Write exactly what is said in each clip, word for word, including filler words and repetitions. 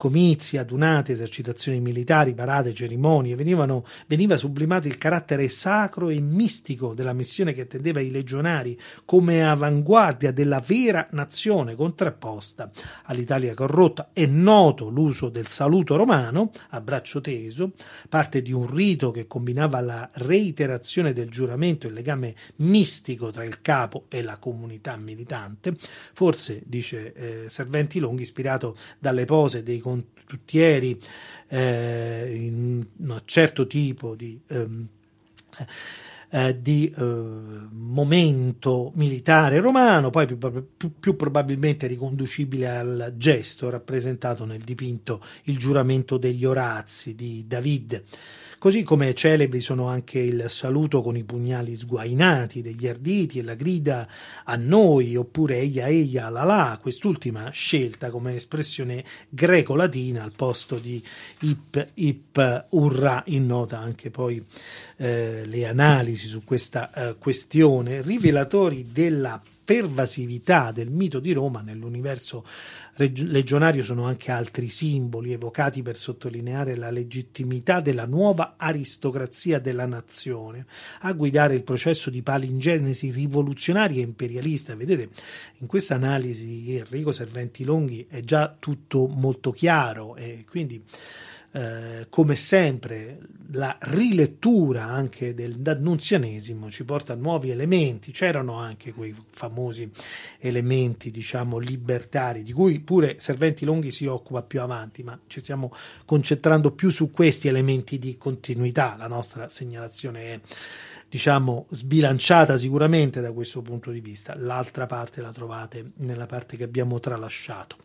comizi, adunate, esercitazioni militari, parate, cerimonie, venivano, veniva sublimato il carattere sacro e mistico della missione che attendeva i legionari come avanguardia della vera nazione contrapposta all'Italia corrotta. È noto l'uso del saluto romano a braccio teso, parte di un rito che combinava la reiterazione del giuramento e il legame mistico tra il capo e la comunità militante, forse, dice eh, Serventi Longhi, ispirato dalle pose dei condottieri eh, in un certo tipo di ehm, eh, di eh, momento militare romano, poi più, più, più probabilmente riconducibile al gesto rappresentato nel dipinto Il giuramento degli Orazi di David. Così come celebri sono anche il saluto con i pugnali sguainati degli arditi e la grida a noi, oppure eia eia la la, quest'ultima scelta come espressione greco-latina al posto di ip ip urrà, in nota anche poi eh, le analisi su questa eh, questione, rivelatori della pervasività del mito di Roma nell'universo legionario. Sono anche altri simboli evocati per sottolineare la legittimità della nuova aristocrazia della nazione a guidare il processo di palingenesi rivoluzionaria e imperialista. Vedete, in questa analisi Enrico Serventi Longhi è già tutto molto chiaro, e quindi Eh, come sempre la rilettura anche del D'Annunzianesimo ci porta a nuovi elementi. C'erano anche quei famosi elementi, diciamo, libertari, di cui pure Serventi Longhi si occupa più avanti, ma ci stiamo concentrando più su questi elementi di continuità. La nostra segnalazione è, diciamo, sbilanciata sicuramente da questo punto di vista. L'altra parte la trovate nella parte che abbiamo tralasciato.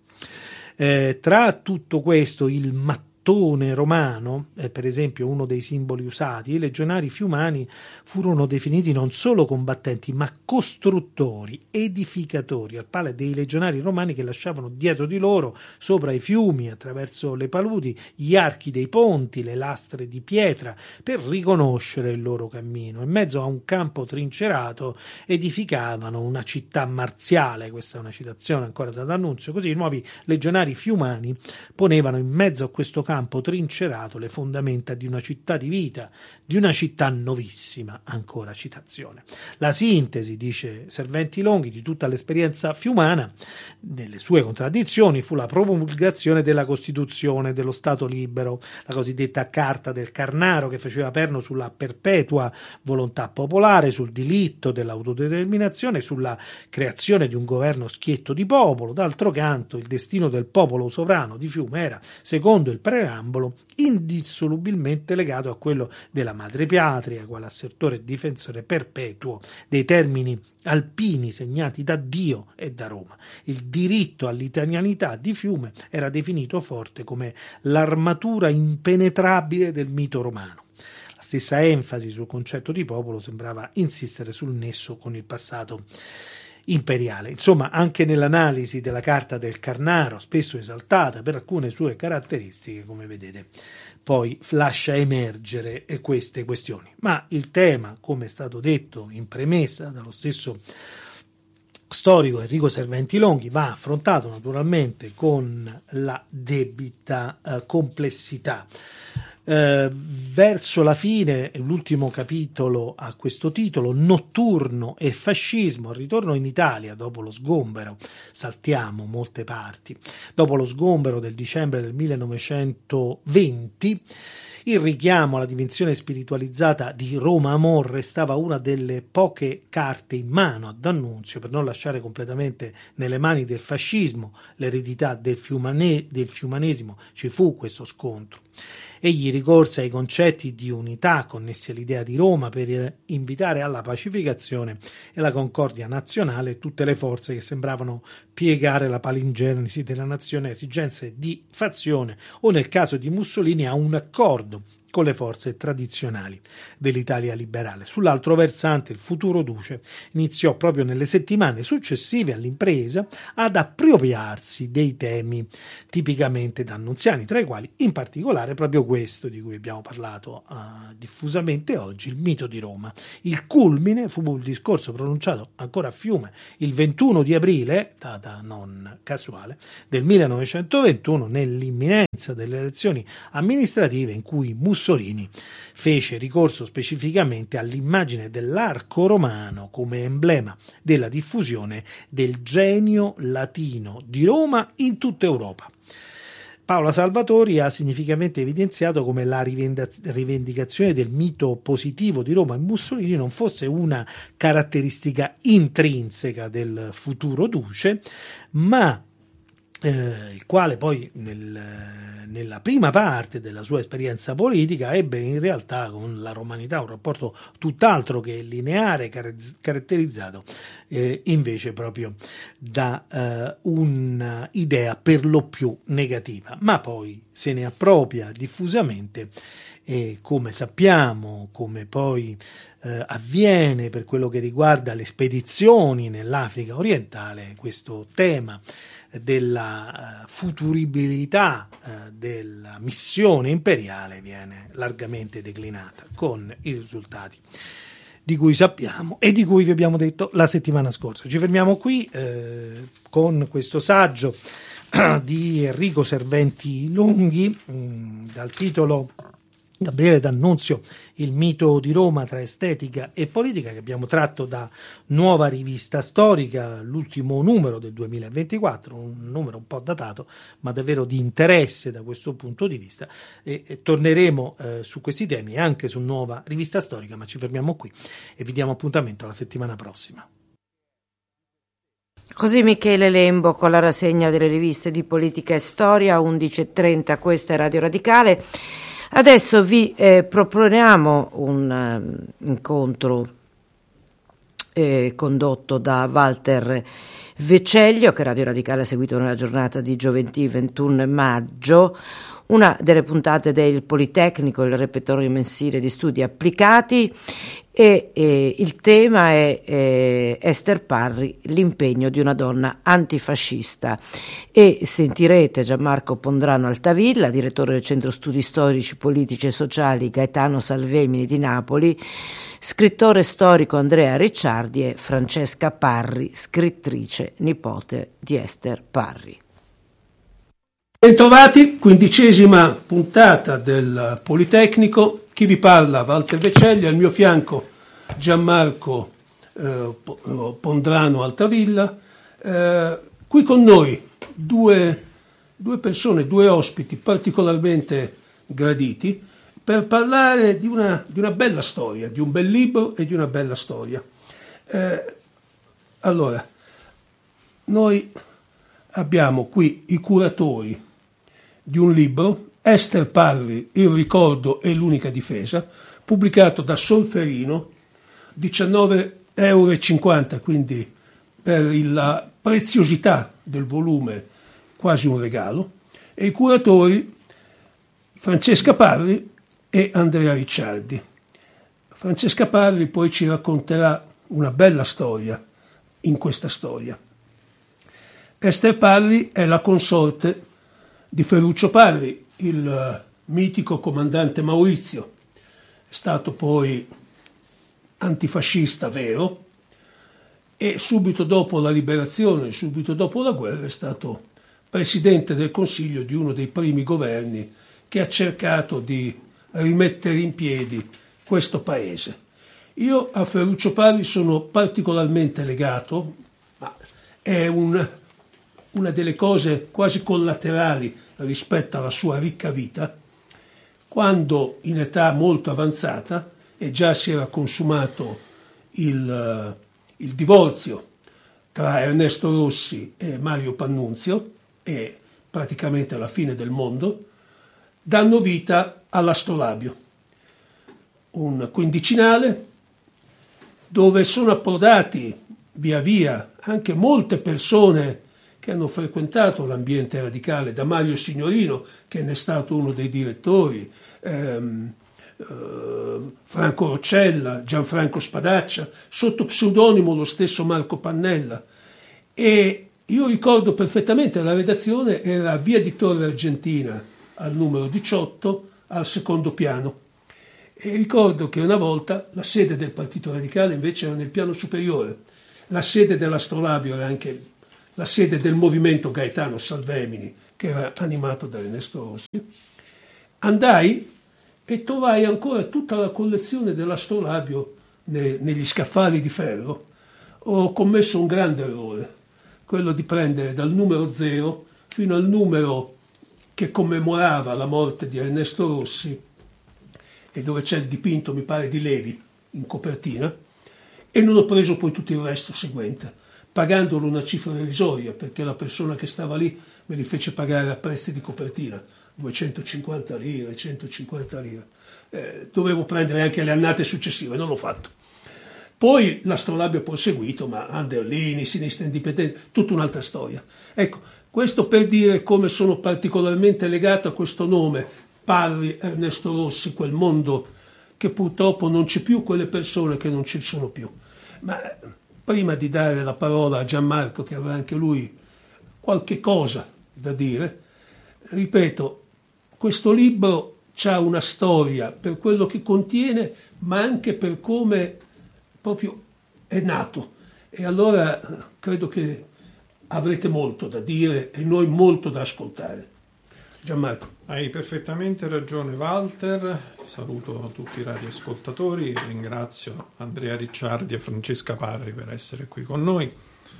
Eh, tra tutto questo, il mattone romano è per esempio uno dei simboli usati. I legionari fiumani furono definiti non solo combattenti ma costruttori, edificatori, al pari dei legionari romani che lasciavano dietro di loro, sopra i fiumi, attraverso le paludi, gli archi dei ponti, le lastre di pietra per riconoscere il loro cammino. In mezzo a un campo trincerato edificavano una città marziale. Questa è una citazione ancora da D'Annunzio. Così i nuovi legionari fiumani ponevano in mezzo a questo campo trincerato le fondamenta di una città di vita, di una città nuovissima. Ancora citazione. La sintesi, dice Serventi Longhi, di tutta l'esperienza fiumana, nelle sue contraddizioni, fu la promulgazione della Costituzione dello Stato libero, la cosiddetta Carta del Carnaro, che faceva perno sulla perpetua volontà popolare, sul diritto dell'autodeterminazione, sulla creazione di un governo schietto di popolo. D'altro canto, il destino del popolo sovrano di Fiume era, secondo il preambolo, indissolubilmente legato a quello della madrepatria, quale assertore e difensore perpetuo dei termini alpini segnati da Dio e da Roma. Il diritto all'italianità di Fiume era definito forte come l'armatura impenetrabile del mito romano. La stessa enfasi sul concetto di popolo sembrava insistere sul nesso con il passato imperiale. Insomma, anche nell'analisi della Carta del Carnaro, spesso esaltata per alcune sue caratteristiche, come vedete, poi lascia emergere queste questioni. Ma il tema, come è stato detto in premessa dallo stesso storico Enrico Serventi Longhi, va affrontato naturalmente con la debita eh, complessità. Eh, verso la fine, l'ultimo capitolo a questo titolo, Notturno e fascismo, al ritorno in Italia dopo lo sgombero, saltiamo molte parti, dopo lo sgombero del dicembre del millenovecentoventi, il richiamo alla dimensione spiritualizzata di Roma Amor restava una delle poche carte in mano a D'Annunzio per non lasciare completamente nelle mani del fascismo l'eredità del, fiumane, del fiumanesimo. Ci fu questo scontro. Egli ricorse ai concetti di unità connessi all'idea di Roma per invitare alla pacificazione e alla concordia nazionale tutte le forze che sembravano piegare la palingenesi della nazione a esigenze di fazione o, nel caso di Mussolini, a un accordo con le forze tradizionali dell'Italia liberale. Sull'altro versante, il futuro duce iniziò proprio nelle settimane successive all'impresa ad appropriarsi dei temi tipicamente dannunziani, tra i quali in particolare proprio questo di cui abbiamo parlato uh, diffusamente oggi, il mito di Roma. Il culmine fu il discorso pronunciato ancora a Fiume il ventuno di aprile, data non casuale, del millenovecentoventuno, nell'imminenza delle elezioni amministrative, in cui Mussolini fece ricorso specificamente all'immagine dell'arco romano come emblema della diffusione del genio latino di Roma in tutta Europa. Paola Salvatori ha significativamente evidenziato come la rivendicazione del mito positivo di Roma e Mussolini non fosse una caratteristica intrinseca del futuro duce, ma Eh, il quale poi nel, nella prima parte della sua esperienza politica ebbe in realtà con la romanità un rapporto tutt'altro che lineare, car- caratterizzato eh, invece proprio da eh, un'idea per lo più negativa, ma poi se ne appropria diffusamente e, come sappiamo, come poi eh, avviene per quello che riguarda le spedizioni nell'Africa orientale, questo tema della uh, futuribilità uh, della missione imperiale viene largamente declinata, con i risultati di cui sappiamo e di cui vi abbiamo detto la settimana scorsa. Ci fermiamo qui eh, con questo saggio di Enrico Serventi Longhi mh, dal titolo Gabriele D'Annunzio, il mito di Roma tra estetica e politica, che abbiamo tratto da Nuova Rivista Storica, l'ultimo numero del duemilaventiquattro, un numero un po' datato ma davvero di interesse da questo punto di vista, e, e torneremo eh, su questi temi anche su Nuova Rivista Storica, ma ci fermiamo qui e vi diamo appuntamento la settimana prossima. Così Michele Lembo con la rassegna delle riviste di politica e storia, undici e trenta, questa è Radio Radicale. Adesso vi eh, proponiamo un uh, incontro eh, condotto da Walter Veceglio, che Radio Radicale ha seguito nella giornata di giovedì ventuno maggio, una delle puntate del Politecnico, il repertorio mensile di studi applicati, e, e il tema è eh, Ester Parri, l'impegno di una donna antifascista, e sentirete Gianmarco Pondrano Altavilla, direttore del Centro Studi Storici, Politici e Sociali Gaetano Salvemini di Napoli, scrittore storico Andrea Ricciardi e Francesca Parri, scrittrice nipote di Ester Parri. Bentrovati, quindicesima puntata del Politecnico. Chi vi parla? Walter Veceglio, al mio fianco Gianmarco eh, Pondrano Altavilla. Eh, qui con noi due, due persone, due ospiti particolarmente graditi per parlare di una, di una bella storia, di un bel libro e di una bella storia. Eh, allora, noi abbiamo qui i curatori di un libro, Ester Parri, Il ricordo e l'unica difesa, pubblicato da Solferino, diciannove euro e cinquanta, quindi per la preziosità del volume quasi un regalo, e i curatori Francesca Parri e Andrea Ricciardi. Francesca Parri poi ci racconterà una bella storia in questa storia. Ester Parri è la consorte di Ferruccio Parri, il mitico comandante Maurizio. È stato poi antifascista vero e subito dopo la liberazione, subito dopo la guerra, è stato presidente del Consiglio di uno dei primi governi che ha cercato di rimettere in piedi questo paese. Io a Ferruccio Parri sono particolarmente legato, ma è un una delle cose quasi collaterali rispetto alla sua ricca vita, quando in età molto avanzata e già si era consumato il, il divorzio tra Ernesto Rossi e Mario Pannunzio, e praticamente alla fine del mondo, danno vita all'Astrolabio, un quindicinale dove sono approdati via via anche molte persone che hanno frequentato l'ambiente radicale, da Mario Signorino, che ne è stato uno dei direttori, ehm, eh, Franco Roccella, Gianfranco Spadaccia, sotto pseudonimo lo stesso Marco Pannella. E io ricordo perfettamente, la redazione era a via di Torre Argentina al numero diciotto, al secondo piano. E ricordo che una volta la sede del Partito Radicale invece era nel piano superiore, la sede dell'Astrolabio era anche la sede del movimento Gaetano Salvemini, che era animato da Ernesto Rossi. Andai e trovai ancora tutta la collezione dell'Astrolabio ne, negli scaffali di ferro. Ho commesso un grande errore, quello di prendere dal numero zero fino al numero che commemorava la morte di Ernesto Rossi, e dove c'è il dipinto, mi pare, di Levi in copertina, e non ho preso poi tutto il resto seguente, pagandolo una cifra irrisoria, perché la persona che stava lì me li fece pagare a prezzi di copertina, duecentocinquanta lire, centocinquanta lire. Eh, dovevo prendere anche le annate successive, non l'ho fatto. Poi l'Astrolabio ha proseguito, ma Anderlini, Sinistra Indipendente, tutta un'altra storia. Ecco, questo per dire come sono particolarmente legato a questo nome, Parri, Ernesto Rossi, quel mondo che purtroppo non c'è più, quelle persone che non ci sono più. Ma prima di dare la parola a Gianmarco, che avrà anche lui qualche cosa da dire, ripeto, questo libro ha una storia per quello che contiene, ma anche per come proprio è nato. E allora credo che avrete molto da dire e noi molto da ascoltare. Gianmarco. Hai perfettamente ragione, Walter. Saluto tutti i radioascoltatori, ringrazio Andrea Ricciardi e Francesca Parri per essere qui con noi.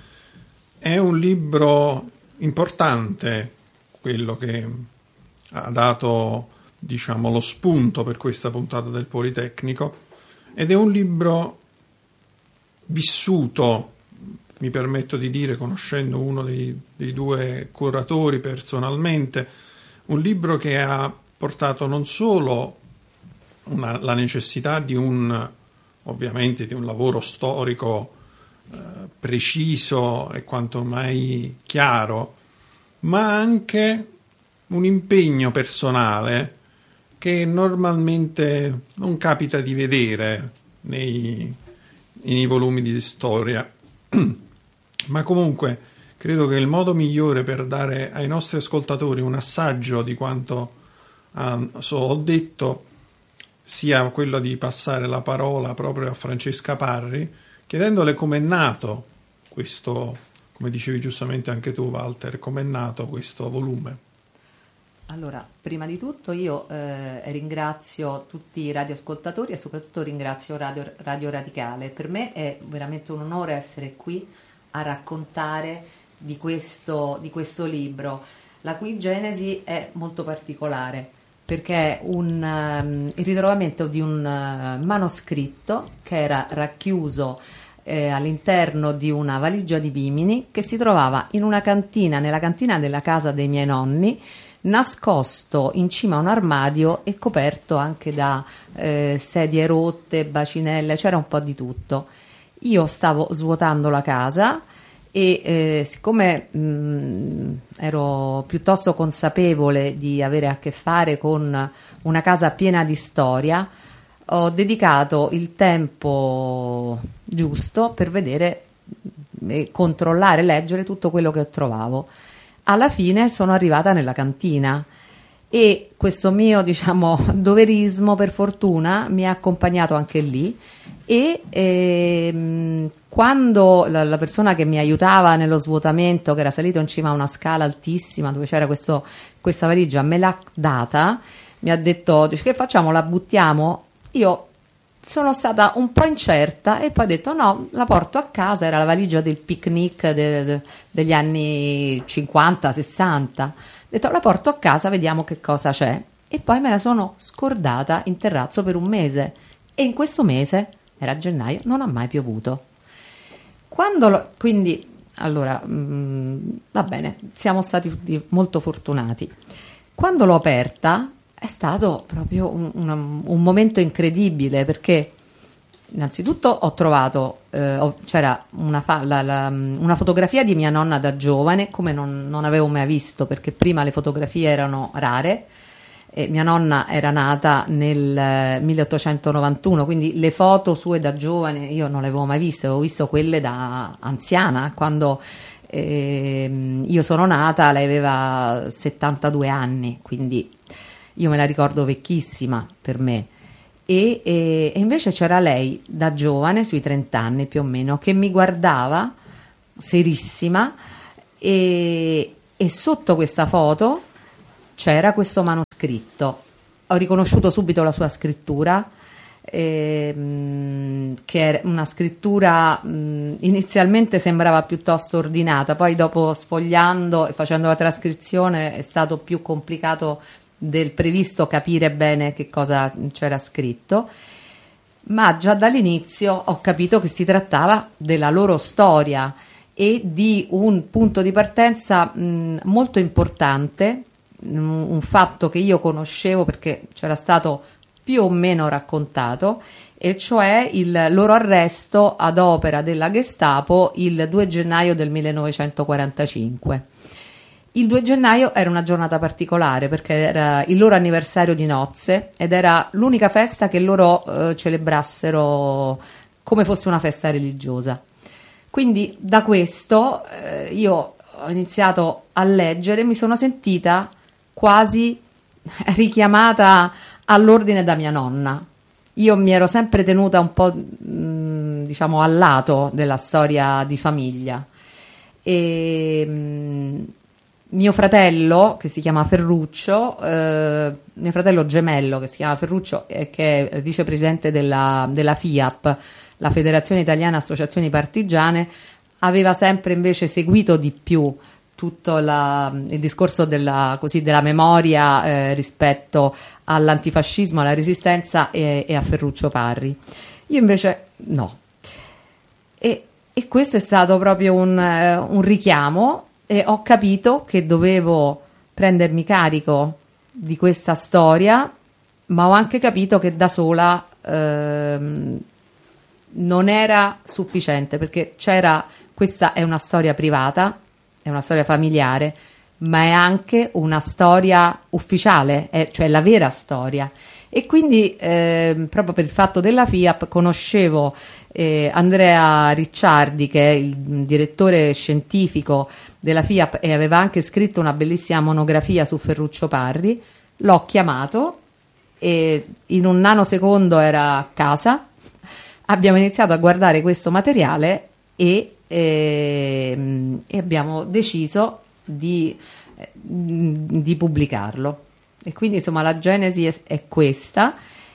È un libro importante, quello che ha dato, diciamo, lo spunto per questa puntata del Politecnico, ed è un libro vissuto, mi permetto di dire, conoscendo uno dei, dei due curatori personalmente, un libro che ha portato non solo una, la necessità di un, ovviamente, di un lavoro storico eh, preciso e quanto mai chiaro, ma anche un impegno personale che normalmente non capita di vedere nei, nei volumi di storia. Ma comunque credo che il modo migliore per dare ai nostri ascoltatori un assaggio di quanto um, so, ho detto sia quello di passare la parola proprio a Francesca Parri, chiedendole com'è nato questo, come dicevi giustamente anche tu, Walter, com'è nato questo volume. Allora, prima di tutto io eh, ringrazio tutti i radioascoltatori e soprattutto ringrazio Radio, Radio Radicale. Per me è veramente un onore essere qui a raccontare di questo, di questo libro, la cui genesi è molto particolare, perché è un, um, il ritrovamento di un uh, manoscritto che era racchiuso eh, all'interno di una valigia di vimini che si trovava in una cantina, nella cantina della casa dei miei nonni, nascosto in cima a un armadio e coperto anche da eh, sedie rotte, bacinelle, c'era un po' di tutto. Io stavo svuotando la casa e eh, siccome mh, ero piuttosto consapevole di avere a che fare con una casa piena di storia, ho dedicato il tempo giusto per vedere, eh, controllare, leggere tutto quello che trovavo. Alla fine sono arrivata nella cantina e questo mio, diciamo, doverismo, per fortuna, mi ha accompagnato anche lì. E ehm, quando la, la persona che mi aiutava nello svuotamento, che era salito in cima a una scala altissima dove c'era questo, questa valigia, me l'ha data, mi ha detto: dice, che facciamo, la buttiamo? Io sono stata un po' incerta e poi ho detto no, la porto a casa. Era la valigia del picnic de, de, degli anni cinquanta sessanta. Ho detto la porto a casa, vediamo che cosa c'è. E poi me la sono scordata in terrazzo per un mese, e in questo mese, era gennaio, non ha mai piovuto. Quando lo, quindi, allora, mh, va bene, siamo stati molto fortunati. Quando l'ho aperta è stato proprio un, un, un momento incredibile, perché innanzitutto ho trovato, eh, ho, c'era una, fa, la, la, una fotografia di mia nonna da giovane, come non, non avevo mai visto, perché prima le fotografie erano rare. E mia nonna era nata nel milleottocentonovantuno, quindi le foto sue da giovane io non le avevo mai viste, avevo visto quelle da anziana. Quando eh, io sono nata lei aveva settantadue anni, quindi io me la ricordo vecchissima per me. E, e, e invece c'era lei da giovane, sui trenta anni più o meno, che mi guardava serissima, e, e sotto questa foto c'era questo manoscritto. Ho riconosciuto subito la sua scrittura, ehm, che era una scrittura mh, inizialmente sembrava piuttosto ordinata, poi dopo sfogliando e facendo la trascrizione è stato più complicato del previsto capire bene che cosa c'era scritto, ma già dall'inizio ho capito che si trattava della loro storia e di un punto di partenza mh, molto importante, un fatto che io conoscevo perché c'era stato più o meno raccontato, e cioè il loro arresto ad opera della Gestapo il due gennaio del millenovecentoquarantacinque. Il due gennaio era una giornata particolare perché era il loro anniversario di nozze ed era l'unica festa che loro eh, celebrassero come fosse una festa religiosa. Quindi da questo eh, io ho iniziato a leggere e mi sono sentita quasi richiamata all'ordine da mia nonna. Io mi ero sempre tenuta un po' mh, diciamo al lato della storia di famiglia, e mh, mio fratello, che si chiama Ferruccio, eh, mio fratello gemello che si chiama Ferruccio, eh, che è vicepresidente della, della FIAP, la Federazione Italiana Associazioni Partigiane, aveva sempre invece seguito di più tutto la, il discorso della, così, della memoria eh, rispetto all'antifascismo, alla resistenza e, e a Ferruccio Parri. Io invece no. E, e questo è stato proprio un, eh, un richiamo, e ho capito che dovevo prendermi carico di questa storia, ma ho anche capito che da sola ehm, non era sufficiente, perché c'era, questa è una storia privata, è una storia familiare, ma è anche una storia ufficiale, è, cioè la vera storia. E quindi eh, proprio per il fatto della FIAP conoscevo eh, Andrea Ricciardi, che è il direttore scientifico della FIAP e aveva anche scritto una bellissima monografia su Ferruccio Parri. L'ho chiamato e in un nanosecondo era a casa, abbiamo iniziato a guardare questo materiale e E, e abbiamo deciso di, di pubblicarlo, e quindi insomma la genesi è, è questa,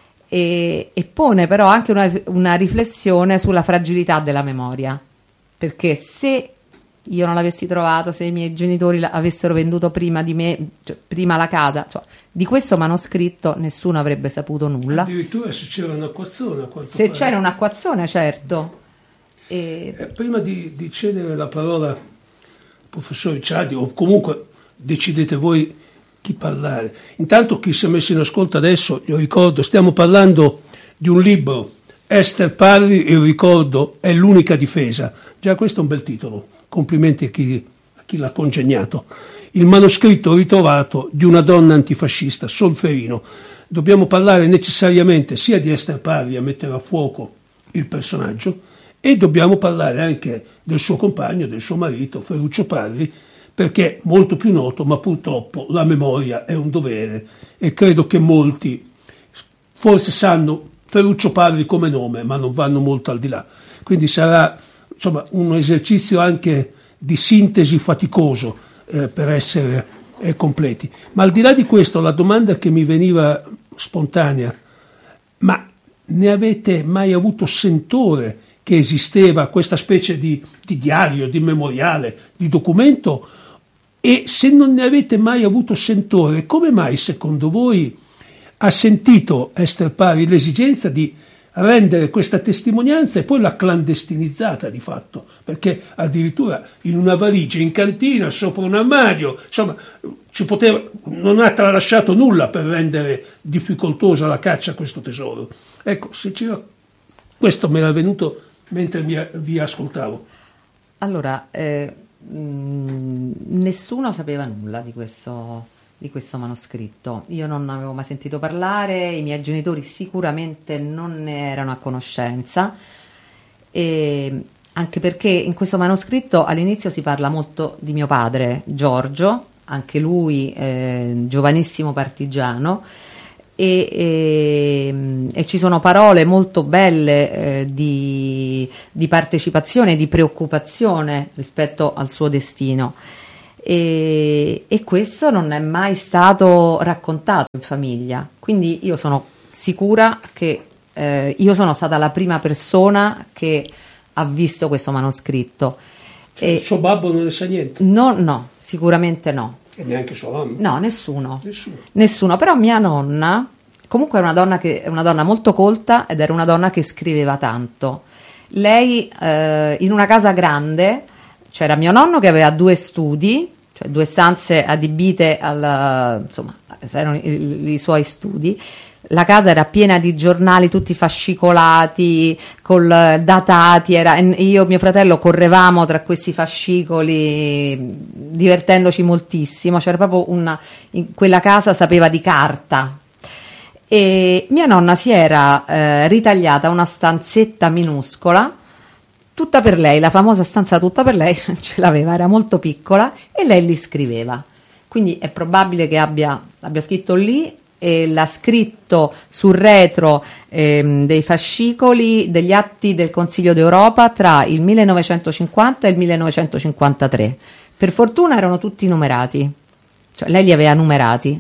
e, e pone però anche una, una riflessione sulla fragilità della memoria, perché se io non l'avessi trovato, se i miei genitori avessero venduto prima di me, cioè prima la casa, cioè, di questo manoscritto nessuno avrebbe saputo nulla. Addirittura se c'era un'acquazzone, se c'era un'acquazzone, certo. E... Eh, prima di, di cedere la parola al professor Ricciardi, o comunque decidete voi chi parlare, intanto chi si è messo in ascolto adesso, io ricordo, stiamo parlando di un libro, Ester Parri, il ricordo è l'unica difesa. Già questo è un bel titolo, complimenti a chi, a chi l'ha congegnato. Il manoscritto ritrovato di una donna antifascista, Solferino. Dobbiamo parlare necessariamente sia di Ester Parri a mettere a fuoco il personaggio, e dobbiamo parlare anche del suo compagno, del suo marito, Ferruccio Parri, perché è molto più noto, ma purtroppo la memoria è un dovere, e credo che molti forse sanno Ferruccio Parri come nome, ma non vanno molto al di là. Quindi sarà insomma un esercizio anche di sintesi faticoso eh, per essere eh, completi. Ma al di là di questo, la domanda che mi veniva spontanea, ma ne avete mai avuto sentore che esisteva questa specie di, di diario, di memoriale, di documento? E se non ne avete mai avuto sentore, come mai secondo voi ha sentito Ester Parri l'esigenza di rendere questa testimonianza e poi l'ha clandestinizzata di fatto? Perché addirittura in una valigia, in cantina, sopra un armadio, insomma, ci poteva, non ha tralasciato nulla per rendere difficoltosa la caccia a questo tesoro. Ecco, se c'era, questo mi era venuto mentre mi, vi ascoltavo. Allora, eh, mh, nessuno sapeva nulla di questo, di questo manoscritto. Io non avevo mai sentito parlare, i miei genitori sicuramente non ne erano a conoscenza, e anche perché in questo manoscritto all'inizio si parla molto di mio padre Giorgio, anche lui eh, giovanissimo partigiano, e, e, e ci sono parole molto belle eh, di, di partecipazione, di preoccupazione rispetto al suo destino, e, e questo non è mai stato raccontato in famiglia, quindi io sono sicura che eh, io sono stata la prima persona che ha visto questo manoscritto. Cioè, e il suo babbo non ne sa niente? No, no, sicuramente no. E neanche sua mamma? No, nessuno. Nessuno. Nessuno. Però mia nonna, comunque è una donna che è una donna molto colta ed era una donna che scriveva tanto. Lei eh, in una casa grande c'era mio nonno che aveva due studi, cioè due stanze adibite al, insomma, erano i, i suoi studi. La casa era piena di giornali tutti fascicolati, col, datati, era, io e mio fratello correvamo tra questi fascicoli divertendoci moltissimo, c'era proprio una, in quella casa sapeva di carta. E mia nonna si era eh, ritagliata una stanzetta minuscola, tutta per lei, la famosa stanza tutta per lei, ce l'aveva, era molto piccola, e lei li scriveva. Quindi è probabile che abbia, abbia scritto lì, e l'ha scritto sul retro ehm, dei fascicoli degli atti del Consiglio d'Europa tra il millenovecentocinquanta e il millenovecentocinquantatré. Per fortuna erano tutti numerati, cioè lei li aveva numerati,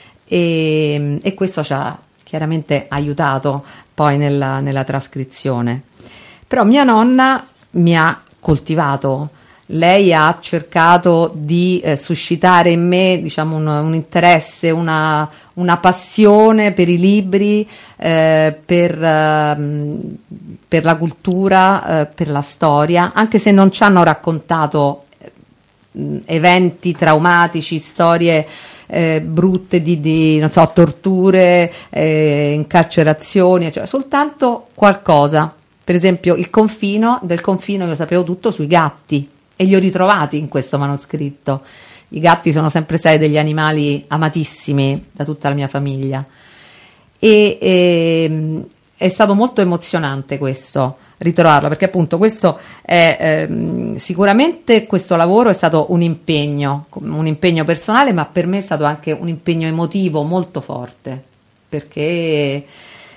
e, e questo ci ha chiaramente aiutato poi nella, nella trascrizione. Però mia nonna mi ha coltivato. Lei ha cercato di eh, suscitare in me, diciamo, un, un interesse, una, una passione per i libri, eh, per, eh, per la cultura, eh, per la storia, anche se non ci hanno raccontato eh, eventi traumatici, storie eh, brutte di, di non so, torture, eh, incarcerazioni, cioè soltanto qualcosa. Per esempio il confino, del confino io sapevo tutto sui gatti, e li ho ritrovati in questo manoscritto. I gatti sono sempre stati degli animali amatissimi da tutta la mia famiglia, e, e è stato molto emozionante questo, ritrovarlo, perché appunto questo è ehm, sicuramente questo lavoro è stato un impegno, un impegno personale, ma per me è stato anche un impegno emotivo molto forte, perché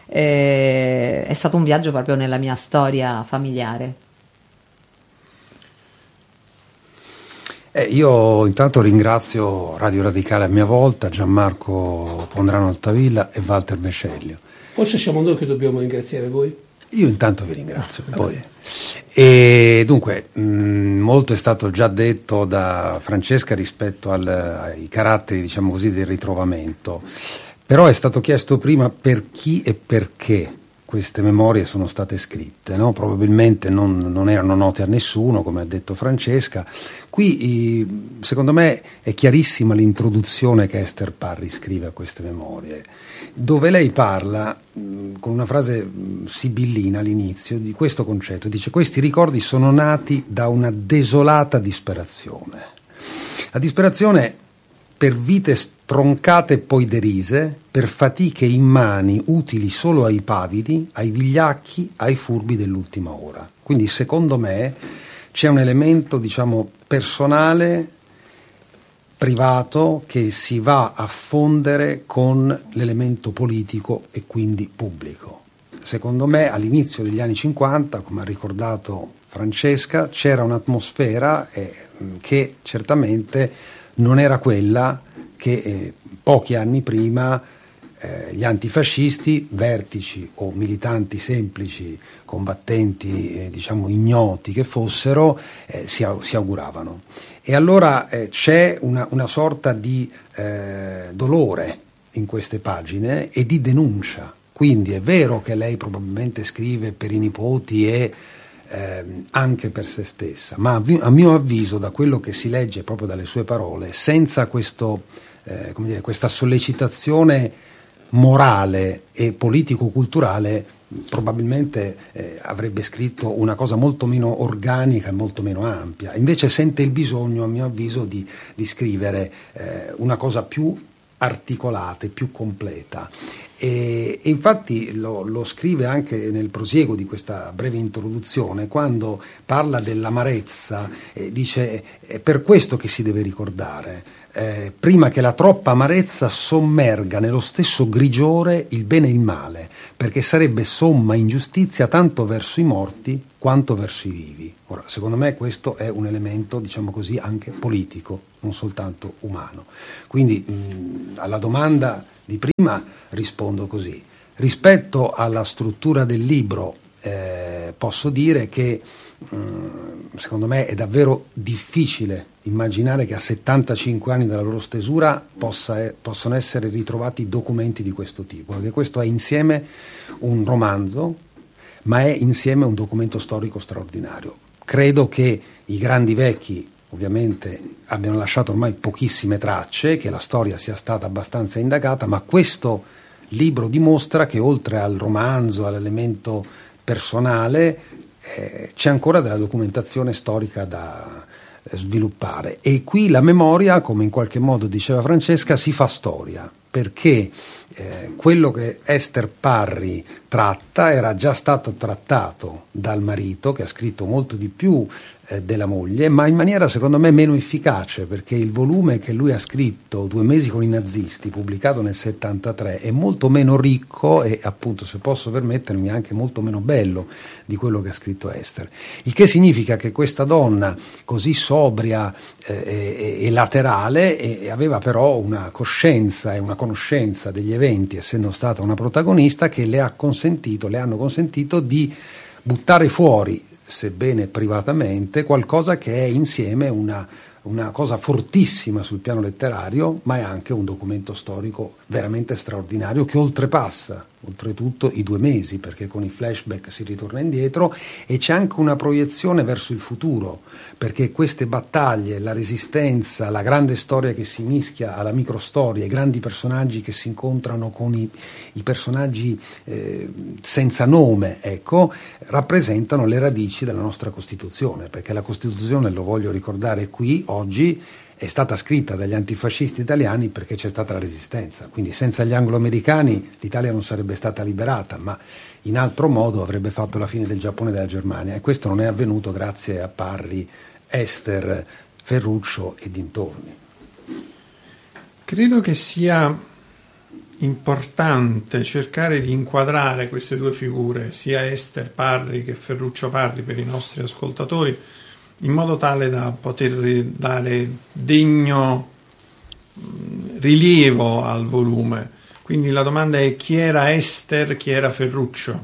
eh, è stato un viaggio proprio nella mia storia familiare. Eh, io intanto ringrazio Radio Radicale a mia volta, Gianmarco Pondrano Altavilla e Walter Vesceglio. Forse siamo noi che dobbiamo ringraziare voi. Io intanto vi ringrazio. Poi. E dunque, mh, molto è stato già detto da Francesca rispetto al, ai caratteri, diciamo così, del ritrovamento, però è stato chiesto prima per chi e perché queste memorie sono state scritte, no? Probabilmente non, non erano note a nessuno, come ha detto Francesca. Qui secondo me è chiarissima l'introduzione che Ester Parry scrive a queste memorie, dove lei parla mh, con una frase mh, sibillina all'inizio di questo concetto, dice: questi ricordi sono nati da una desolata disperazione. La disperazione per vite stroncate e poi derise, per fatiche immani utili solo ai pavidi, ai vigliacchi, ai furbi dell'ultima ora. Quindi secondo me c'è un elemento, diciamo, personale, privato, che si va a fondere con l'elemento politico e quindi pubblico. Secondo me all'inizio degli anni cinquanta, come ha ricordato Francesca, c'era un'atmosfera eh, che certamente non era quella che eh, pochi anni prima eh, gli antifascisti, vertici o militanti semplici, combattenti eh, diciamo ignoti che fossero, eh, si, si auguravano. E allora eh, c'è una, una sorta di eh, dolore in queste pagine e di denuncia. Quindi è vero che lei probabilmente scrive per i nipoti e Eh, anche per se stessa, ma a mio avviso, da quello che si legge proprio dalle sue parole, senza questo, eh, come dire, questa sollecitazione morale e politico-culturale, probabilmente eh, avrebbe scritto una cosa molto meno organica e molto meno ampia. Invece sente il bisogno, a mio avviso, di, di scrivere eh, una cosa più articolata e più completa. E, e infatti lo, lo scrive anche nel prosieguo di questa breve introduzione, quando parla dell'amarezza, eh, dice: è per questo che si deve ricordare, eh, prima che la troppa amarezza sommerga nello stesso grigiore il bene e il male, perché sarebbe somma ingiustizia tanto verso i morti quanto verso i vivi. Ora, secondo me questo è un elemento, diciamo così, anche politico, non soltanto umano. Quindi mh, alla domanda di prima rispondo così. Rispetto alla struttura del libro, eh, posso dire che mh, secondo me è davvero difficile immaginare che a settantacinque anni dalla loro stesura possa, eh, possono essere ritrovati documenti di questo tipo, perché questo è insieme un romanzo, ma è insieme un documento storico straordinario. Credo che i grandi vecchi ovviamente abbiano lasciato ormai pochissime tracce, che la storia sia stata abbastanza indagata, ma questo libro dimostra che oltre al romanzo, all'elemento personale, eh, c'è ancora della documentazione storica da eh, sviluppare. E qui la memoria, come in qualche modo diceva Francesca, si fa storia, perché eh, quello che Ester Parry tratta era già stato trattato dal marito, che ha scritto molto di più eh, della moglie, ma in maniera secondo me meno efficace, perché il volume che lui ha scritto, Due mesi con i nazisti, pubblicato nel settantatré, è molto meno ricco e, appunto, se posso permettermi, anche molto meno bello di quello che ha scritto Ester. Il che significa che questa donna così sobria eh, e, e laterale e aveva però una coscienza e una conoscenza degli eventi, essendo stata una protagonista, che le ha consentito, le hanno consentito di buttare fuori, sebbene privatamente, qualcosa che è insieme una, una cosa fortissima sul piano letterario, ma è anche un documento storico veramente straordinario, che oltrepassa oltretutto i due mesi, perché con i flashback si ritorna indietro e c'è anche una proiezione verso il futuro, perché queste battaglie, la resistenza, la grande storia che si mischia alla microstoria, i grandi personaggi che si incontrano con i, i personaggi eh, senza nome, ecco, rappresentano le radici della nostra Costituzione, perché la Costituzione, lo voglio ricordare qui oggi, è stata scritta dagli antifascisti italiani perché c'è stata la resistenza, quindi senza gli anglo-americani l'Italia non sarebbe stata liberata, ma in altro modo avrebbe fatto la fine del Giappone e della Germania, e questo non è avvenuto grazie a Parry, Ester, Ferruccio e dintorni. Credo che sia importante cercare di inquadrare queste due figure, sia Ester Parry che Ferruccio Parry, per i nostri ascoltatori, in modo tale da poter dare degno rilievo al volume. Quindi la domanda è: chi era Ester, chi era Ferruccio?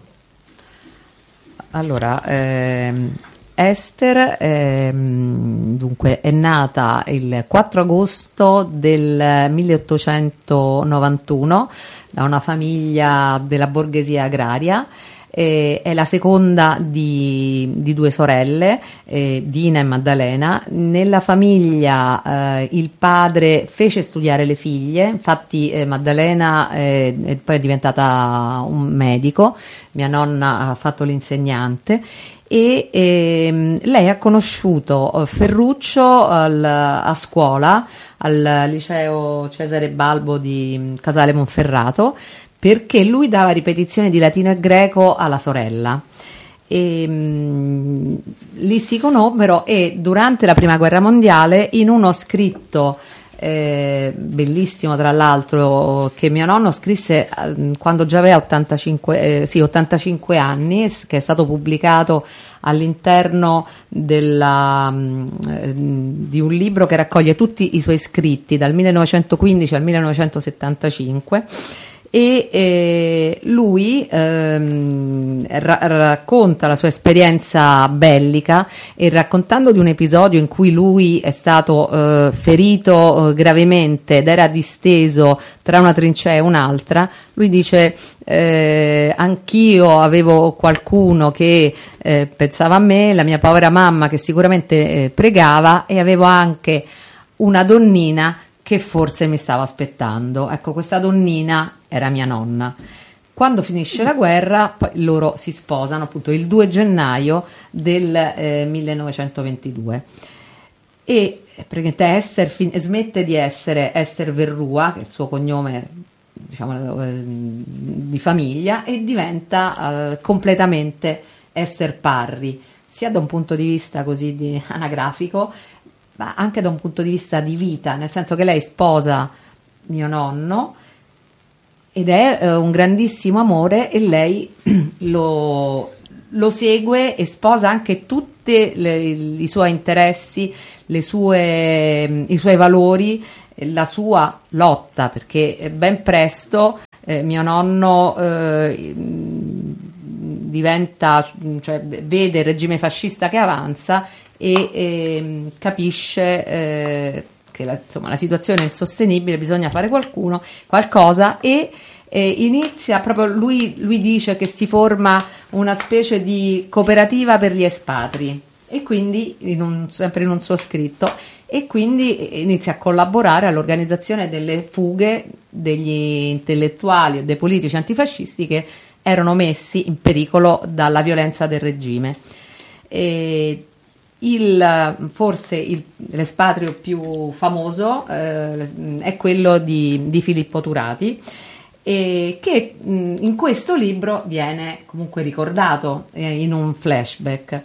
Allora, ehm, Ester ehm, dunque è nata il quattro agosto del milleottocentonovantuno da una famiglia della borghesia agraria. Eh, è la seconda di, di due sorelle, eh, Dina e Maddalena. Nella famiglia eh, il padre fece studiare le figlie, infatti eh, Maddalena eh, poi è diventata un medico, mia nonna ha fatto l'insegnante e ehm, lei ha conosciuto Ferruccio al, a scuola al liceo Cesare Balbo di Casale Monferrato, perché lui dava ripetizioni di latino e greco alla sorella. E, mh, lì si conobbero e durante la prima guerra mondiale, in uno scritto eh, bellissimo tra l'altro, che mio nonno scrisse eh, quando già aveva ottantacinque, eh, sì, ottantacinque anni, che è stato pubblicato all'interno della, mh, di un libro che raccoglie tutti i suoi scritti dal millenovecentoquindici al millenovecentosettantacinque. E eh, lui ehm, ra- racconta la sua esperienza bellica, e raccontando di un episodio in cui lui è stato eh, ferito eh, gravemente ed era disteso tra una trincea e un'altra, lui dice eh, anch'io avevo qualcuno che eh, pensava a me, la mia povera mamma che sicuramente eh, pregava, e avevo anche una donnina che forse mi stava aspettando. Ecco, questa donnina era mia nonna. Quando finisce la guerra, poi loro si sposano appunto il due gennaio del eh, millenovecentoventidue. e praticamente Ester fin- smette di essere Ester Verrua, che è il suo cognome, diciamo, di famiglia, e diventa uh, completamente Ester Parri, sia da un punto di vista così di anagrafico, ma anche da un punto di vista di vita, nel senso che lei sposa mio nonno ed è uh, un grandissimo amore, e lei lo, lo segue e sposa anche tutti i suoi interessi, le sue, i suoi valori, la sua lotta, perché ben presto eh, mio nonno eh, diventa, cioè vede il regime fascista che avanza e eh, capisce eh, che la, insomma, la situazione è insostenibile, bisogna fare qualcuno, qualcosa, e eh, inizia proprio, lui, lui dice che si forma una specie di cooperativa per gli espatri, e quindi in un, sempre in un suo scritto, e quindi inizia a collaborare all'organizzazione delle fughe degli intellettuali o dei politici antifascisti che erano messi in pericolo dalla violenza del regime. E il, forse il, l'espatrio più famoso eh, è quello di, di Filippo Turati, e che mh, in questo libro viene comunque ricordato eh, in un flashback.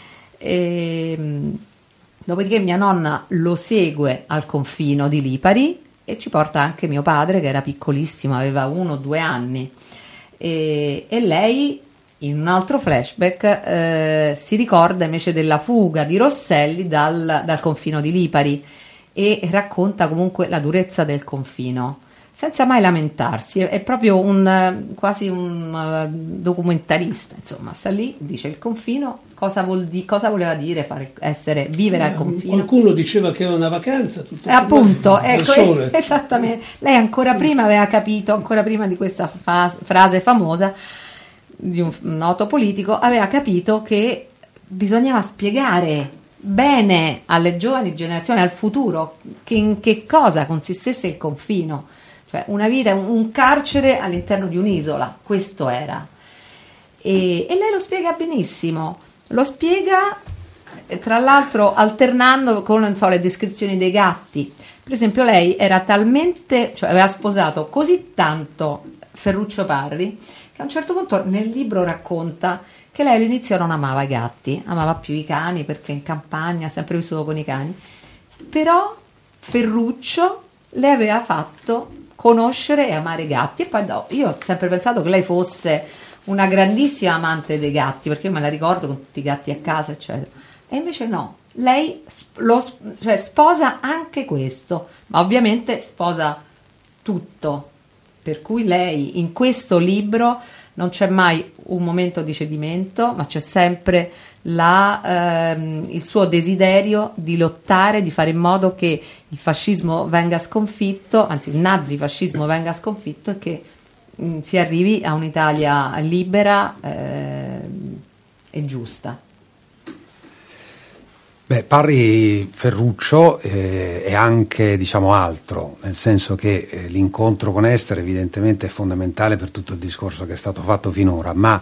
E, mh, dopodiché mia nonna lo segue al confino di Lipari e ci porta anche mio padre, che era piccolissimo, aveva uno o due anni, e, e lei in un altro flashback eh, si ricorda invece della fuga di Rosselli dal, dal confino di Lipari, e racconta comunque la durezza del confino senza mai lamentarsi. È proprio un quasi un uh, documentarista, insomma, sta lì, dice il confino, cosa vuol di, cosa voleva dire fare, essere, vivere eh, al confino. Qualcuno diceva che era una vacanza, tutto eh, appunto, ecco, sole. Esattamente. Lei ancora prima aveva capito, ancora prima di questa fa- frase famosa di un noto politico, aveva capito che bisognava spiegare bene alle giovani generazioni, al futuro, che in che cosa consistesse il confino. Cioè una vita, un carcere all'interno di un'isola, questo era. E, e lei lo spiega benissimo, lo spiega tra l'altro alternando con, non so, le descrizioni dei gatti. Per esempio lei era talmente, cioè aveva sposato così tanto Ferruccio Parri, che a un certo punto nel libro racconta che lei all'inizio non amava i gatti, amava più i cani, perché in campagna ha sempre vissuto con i cani, però Ferruccio le aveva fatto conoscere e amare i gatti. E poi no, io ho sempre pensato che lei fosse una grandissima amante dei gatti, perché io me la ricordo con tutti i gatti a casa, eccetera. E invece no, lei lo, cioè, sposa anche questo, ma ovviamente sposa tutto, per cui lei in questo libro non c'è mai un momento di cedimento, ma c'è sempre la, ehm, il suo desiderio di lottare, di fare in modo che il fascismo venga sconfitto, anzi il nazifascismo venga sconfitto, e che mh, si arrivi a un'Italia libera eh, e giusta. Beh, Parri Ferruccio eh, è anche, diciamo, altro, nel senso che eh, l'incontro con Ester evidentemente è fondamentale per tutto il discorso che è stato fatto finora, ma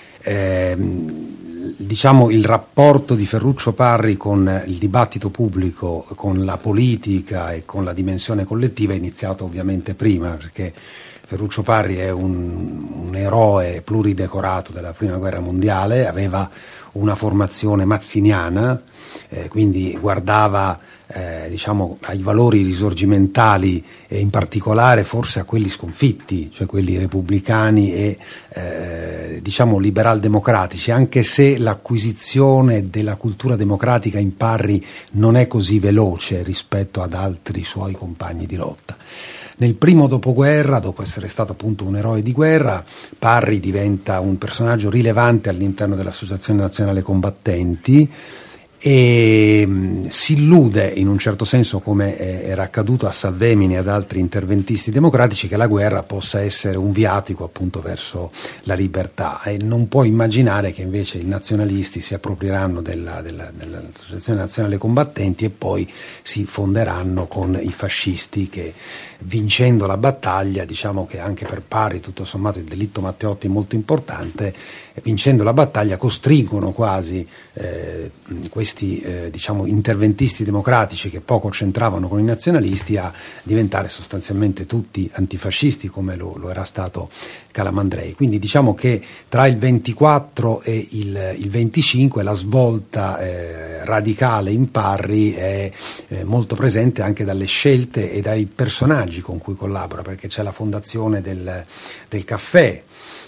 ehm, diciamo il rapporto di Ferruccio Parri con il dibattito pubblico, con la politica e con la dimensione collettiva è iniziato ovviamente prima, perché Ferruccio Parri è un, un eroe pluridecorato della Prima Guerra Mondiale, aveva una formazione mazziniana, eh, quindi guardava eh, diciamo ai valori risorgimentali e in particolare forse a quelli sconfitti, cioè quelli repubblicani e eh, diciamo liberal-democratici, anche se l'acquisizione della cultura democratica in Parri non è così veloce rispetto ad altri suoi compagni di lotta. Nel primo dopoguerra, dopo essere stato appunto un eroe di guerra, Parri diventa un personaggio rilevante all'interno dell'Associazione Nazionale Combattenti e mh, si illude in un certo senso, come eh, era accaduto a Salvemini e ad altri interventisti democratici, che la guerra possa essere un viatico appunto verso la libertà, e non può immaginare che invece i nazionalisti si approprieranno della, della, dell'Associazione Nazionale Combattenti e poi si fonderanno con i fascisti che, vincendo la battaglia, diciamo che anche per Parri tutto sommato il delitto Matteotti è molto importante, vincendo la battaglia costringono quasi eh, questi questi eh, diciamo interventisti democratici che poco c'entravano con i nazionalisti a diventare sostanzialmente tutti antifascisti, come lo, lo era stato Calamandrei. Quindi diciamo che tra il ventiquattro e il, il venticinque la svolta eh, radicale in Parri è eh, molto presente anche dalle scelte e dai personaggi con cui collabora, perché c'è la fondazione del, del caffè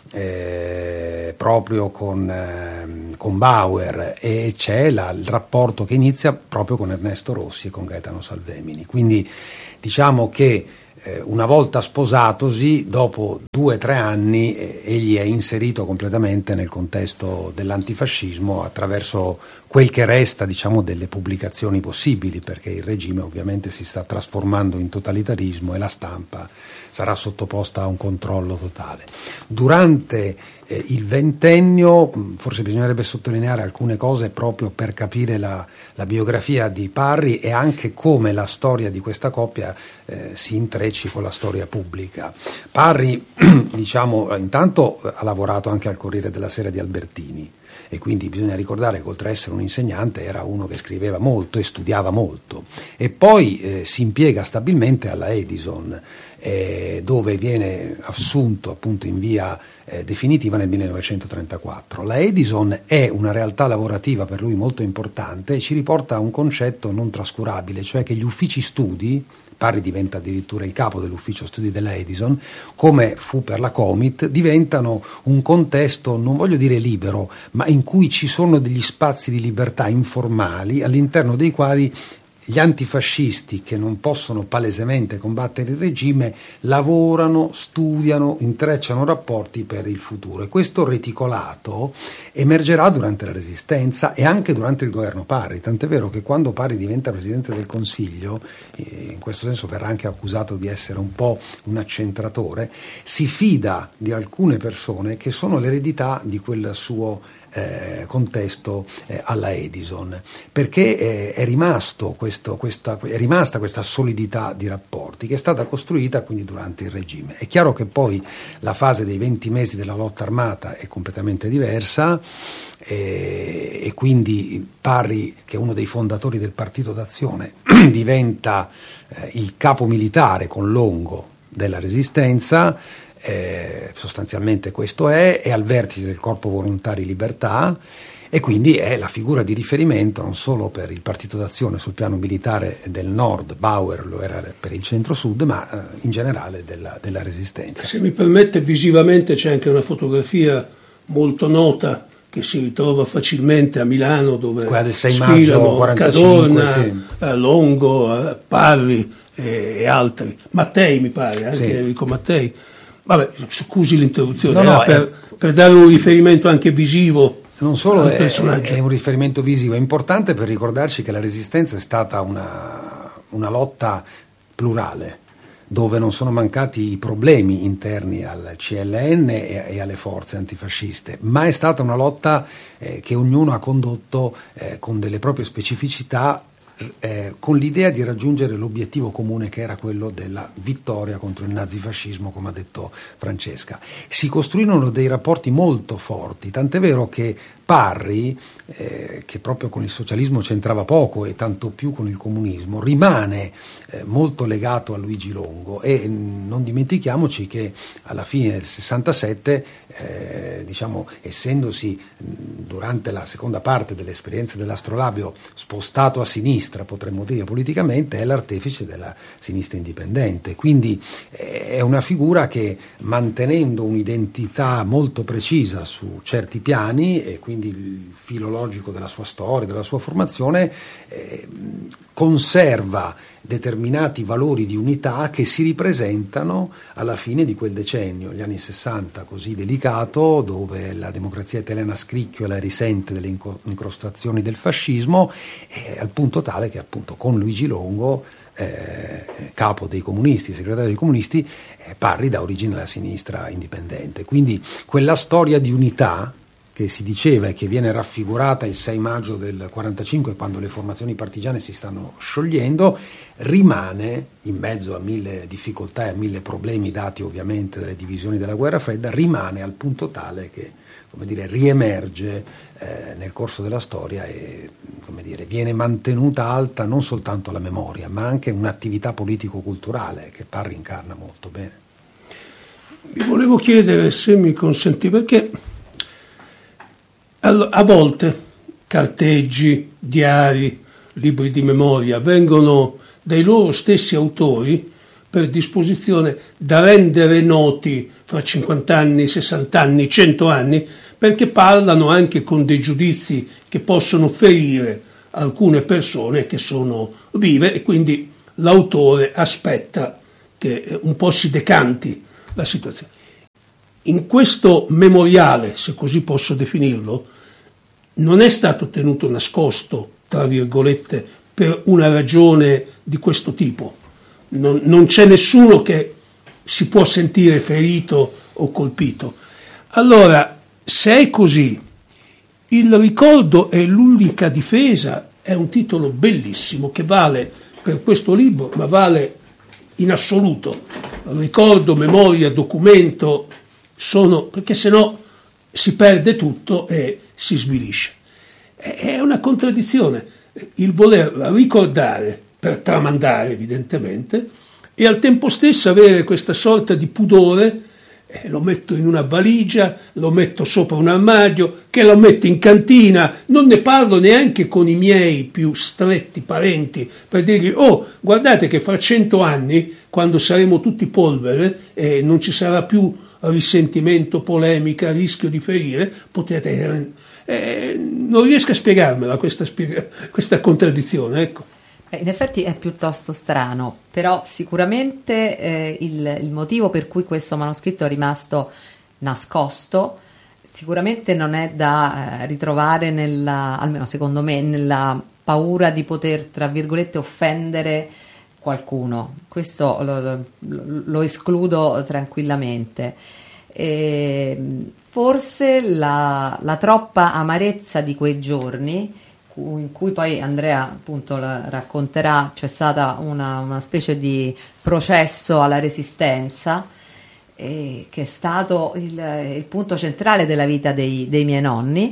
Eh, proprio con, eh, con Bauer, e c'è la, il rapporto che inizia proprio con Ernesto Rossi e con Gaetano Salvemini. Quindi diciamo che eh, una volta sposatosi, dopo due o tre anni eh, egli è inserito completamente nel contesto dell'antifascismo attraverso quel che resta, diciamo, delle pubblicazioni possibili, perché il regime ovviamente si sta trasformando in totalitarismo e la stampa sarà sottoposta a un controllo totale. Durante eh, il ventennio, forse bisognerebbe sottolineare alcune cose proprio per capire la, la biografia di Parri e anche come la storia di questa coppia eh, si intrecci con la storia pubblica. Parri, diciamo, intanto ha lavorato anche al Corriere della Sera di Albertini, e quindi bisogna ricordare che oltre a essere un insegnante era uno che scriveva molto e studiava molto, e poi eh, si impiega stabilmente alla Edison, eh, dove viene assunto appunto in via eh, definitiva nel millenovecentotrentaquattro. La Edison è una realtà lavorativa per lui molto importante e ci riporta a un concetto non trascurabile, cioè che gli uffici studi, Parri diventa addirittura il capo dell'ufficio studi della Edison, come fu per la Comit, diventano un contesto, non voglio dire libero, ma in cui ci sono degli spazi di libertà informali all'interno dei quali gli antifascisti, che non possono palesemente combattere il regime, lavorano, studiano, intrecciano rapporti per il futuro, e questo reticolato emergerà durante la Resistenza e anche durante il governo Parri, tant'è vero che quando Parri diventa Presidente del Consiglio, in questo senso verrà anche accusato di essere un po' un accentratore, si fida di alcune persone che sono l'eredità di quel suo Eh, contesto eh, alla Edison, perché eh, è rimasto questo, questa, è rimasta questa solidità di rapporti che è stata costruita quindi durante il regime. È chiaro che poi la fase dei venti mesi della lotta armata è completamente diversa, eh, e quindi Parri, che è uno dei fondatori del Partito d'Azione, diventa eh, il capo militare con Longo della Resistenza. Eh, sostanzialmente questo è, è al vertice del Corpo Volontari Libertà, e quindi è la figura di riferimento non solo per il Partito d'Azione sul piano militare del Nord, Bauer lo era per il Centro-Sud, ma eh, in generale della, della Resistenza. Se mi permette, visivamente c'è anche una fotografia molto nota che si ritrova facilmente a Milano, dove quella del sei maggio quarantacinque, Cadorna, sì. eh, Longo, eh, Parri eh, e altri, Mattei mi pare, anche sì. Enrico Mattei. Vabbè, scusi l'interruzione, no, no, per, è... per dare un riferimento anche visivo. Non solo al è, personaggio. è un riferimento visivo, è importante per ricordarci che la Resistenza è stata una, una lotta plurale, dove non sono mancati i problemi interni al C L N e, e alle forze antifasciste, ma è stata una lotta eh, che ognuno ha condotto eh, con delle proprie specificità, Eh, con l'idea di raggiungere l'obiettivo comune, che era quello della vittoria contro il nazifascismo, come ha detto Francesca. Si costruirono dei rapporti molto forti, tant'è vero che Parri, eh, che proprio con il socialismo c'entrava poco e tanto più con il comunismo, rimane eh, molto legato a Luigi Longo, e mh, non dimentichiamoci che alla fine del sessantasette, eh, diciamo, essendosi mh, durante la seconda parte dell'esperienza dell'astrolabio spostato a sinistra, potremmo dire politicamente, è l'artefice della sinistra indipendente, quindi eh, è una figura che, mantenendo un'identità molto precisa su certi piani, e quindi il filo logico della sua storia, della sua formazione, eh, conserva determinati valori di unità che si ripresentano alla fine di quel decennio, gli anni sessanta, così delicato, dove la democrazia italiana scricchiola e risente delle incrostazioni del fascismo, eh, al punto tale che appunto con Luigi Longo, eh, capo dei comunisti, segretario dei comunisti, eh, Parri dà origine alla sinistra indipendente. Quindi quella storia di unità, che si diceva e che viene raffigurata il sei maggio del quarantacinque, quando le formazioni partigiane si stanno sciogliendo, rimane, in mezzo a mille difficoltà e a mille problemi dati ovviamente dalle divisioni della guerra fredda, rimane al punto tale che, come dire, riemerge eh, nel corso della storia e, come dire, viene mantenuta alta non soltanto la memoria, ma anche un'attività politico-culturale che Parri incarna molto bene. Vi volevo chiedere, se mi consentì, perché a volte carteggi, diari, libri di memoria vengono dai loro stessi autori per disposizione da rendere noti fra cinquanta anni, sessanta anni, cento anni, perché parlano anche con dei giudizi che possono ferire alcune persone che sono vive, e quindi l'autore aspetta che un po' si decanti la situazione. In questo memoriale, se così posso definirlo, non è stato tenuto nascosto, tra virgolette, per una ragione di questo tipo. Non, non c'è nessuno che si può sentire ferito o colpito. Allora, se è così, il ricordo è l'unica difesa è un titolo bellissimo che vale per questo libro, ma vale in assoluto. Ricordo, memoria, documento sono, perché sennò si perde tutto e si svilisce. È una contraddizione il voler ricordare per tramandare, evidentemente, e al tempo stesso avere questa sorta di pudore. Eh, lo metto in una valigia, lo metto sopra un armadio, che lo metto in cantina, non ne parlo neanche con i miei più stretti parenti per dirgli: oh, guardate che fra cento anni, quando saremo tutti polvere e eh, non ci sarà più risentimento, polemica, rischio di ferire, potete... Eh, non riesco a spiegarmela questa, spiega... questa contraddizione, ecco. In effetti è piuttosto strano, però sicuramente eh, il, il motivo per cui questo manoscritto è rimasto nascosto sicuramente non è da eh, ritrovare nella, almeno secondo me, nella paura di poter, tra virgolette, offendere qualcuno. Questo lo, lo, lo escludo tranquillamente. E forse la, la troppa amarezza di quei giorni, in cui poi Andrea appunto la racconterà, c'è stata una, una specie di processo alla resistenza, eh, che è stato il, il punto centrale della vita dei, dei miei nonni,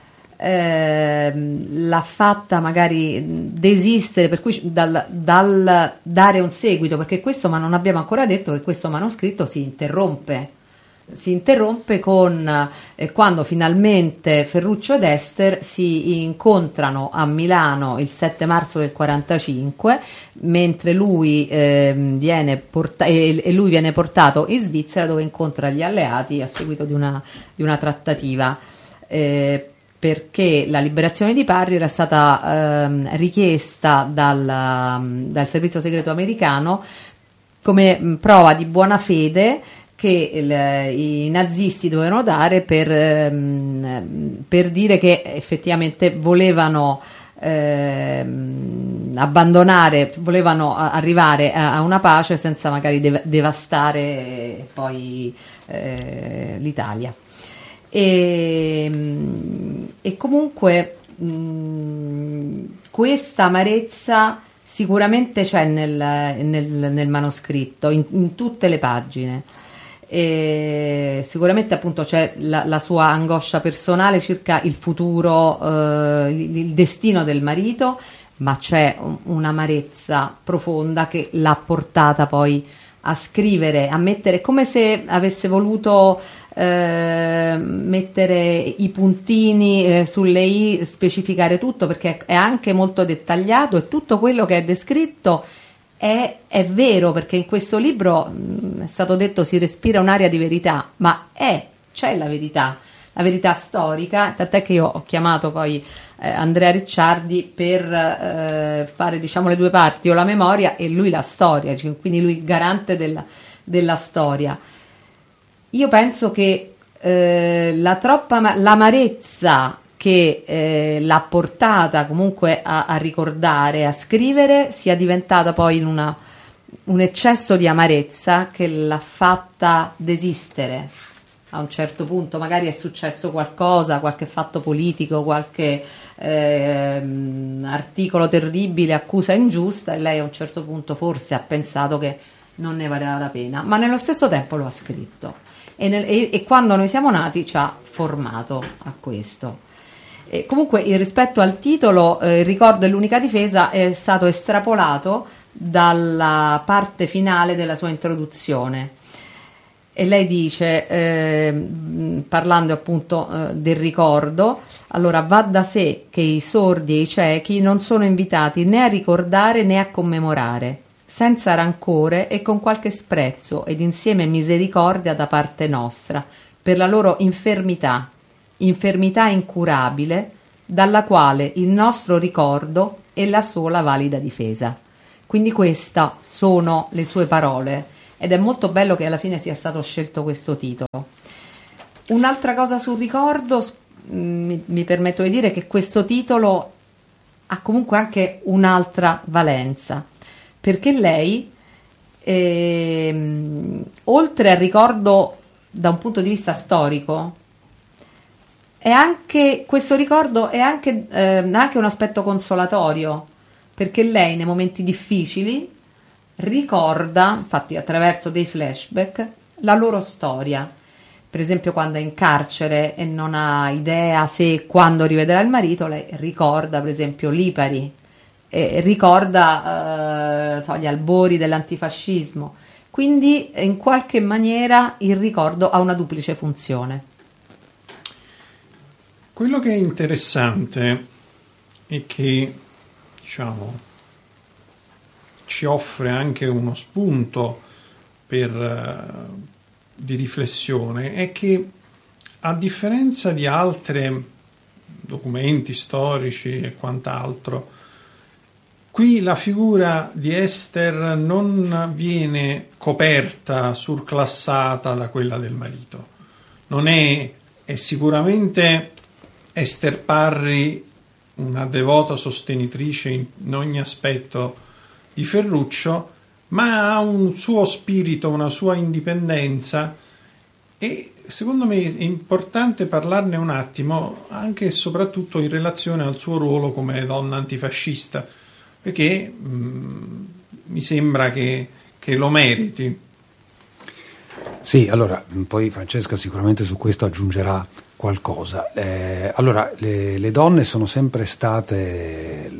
eh, l'ha fatta magari desistere, per cui dal, dal dare un seguito, perché questo, ma non abbiamo ancora detto che questo manoscritto si interrompe si interrompe con eh, quando finalmente Ferruccio ed Ester si incontrano a Milano il sette marzo del quarantacinque, mentre lui, eh, viene porta- e, e lui viene portato in Svizzera, dove incontra gli alleati a seguito di una, di una trattativa, eh, perché la liberazione di Parri era stata eh, richiesta dal, dal servizio segreto americano come mh, prova di buona fede che il, i nazisti dovevano dare per, ehm, per dire che effettivamente volevano ehm, abbandonare, volevano arrivare a, a una pace senza magari dev- devastare poi eh, l'Italia. E, e comunque mh, questa amarezza sicuramente c'è nel, nel, nel manoscritto, in, in tutte le pagine. E sicuramente appunto c'è la, la sua angoscia personale circa il futuro, eh, il, il destino del marito, ma c'è un, un'amarezza profonda che l'ha portata poi a scrivere, a mettere, come se avesse voluto eh, mettere i puntini eh, sulle i, specificare tutto, perché è anche molto dettagliato e tutto quello che è descritto È, è vero, perché in questo libro mh, è stato detto si respira un'aria di verità, ma è, c'è la verità, la verità storica, tant'è che io ho chiamato poi eh, Andrea Ricciardi per eh, fare, diciamo, le due parti, o la memoria e lui la storia, cioè, quindi lui il garante della, della storia. Io penso che eh, la troppa l'amarezza che eh, l'ha portata comunque a, a ricordare, a scrivere, sia diventata poi in una, un eccesso di amarezza che l'ha fatta desistere. a un certo punto magari è successo qualcosa, qualche fatto politico, qualche eh, articolo terribile, accusa ingiusta, e lei a un certo punto forse ha pensato che non ne valeva la pena, ma nello stesso tempo lo ha scritto e, nel, e, e quando noi siamo nati ci ha formato a questo. E comunque, rispetto al titolo, eh, il ricordo è l'unica difesa è stato estrapolato dalla parte finale della sua introduzione, e lei dice, eh, parlando appunto eh, del ricordo, allora: va da sé che i sordi e i ciechi non sono invitati né a ricordare né a commemorare, senza rancore e con qualche sprezzo ed insieme misericordia da parte nostra per la loro infermità, infermità incurabile, dalla quale il nostro ricordo è la sola valida difesa. Quindi queste sono le sue parole, ed è molto bello che alla fine sia stato scelto questo titolo. Un'altra cosa sul ricordo, mi, mi permetto di dire che questo titolo ha comunque anche un'altra valenza, perché lei, ehm, oltre al ricordo da un punto di vista storico, è anche, questo ricordo è anche, eh, anche un aspetto consolatorio, perché lei nei momenti difficili ricorda, infatti attraverso dei flashback, la loro storia. Per esempio, quando è in carcere e non ha idea se e quando rivedrà il marito, lei ricorda per esempio Lipari, e ricorda eh, gli albori dell'antifascismo. Quindi in qualche maniera il ricordo ha una duplice funzione. Quello che è interessante e che, diciamo, ci offre anche uno spunto per, uh, di riflessione è che, a differenza di altri documenti storici e quant'altro, qui la figura di Ester non viene coperta, surclassata da quella del marito. Non è, è sicuramente Ester Parry una devota sostenitrice in, in ogni aspetto di Ferruccio, ma ha un suo spirito, una sua indipendenza, e secondo me è importante parlarne un attimo anche e soprattutto in relazione al suo ruolo come donna antifascista, perché mh, mi sembra che, che lo meriti. Sì, allora, poi Francesca sicuramente su questo aggiungerà qualcosa. Eh, allora, le, le donne sono sempre state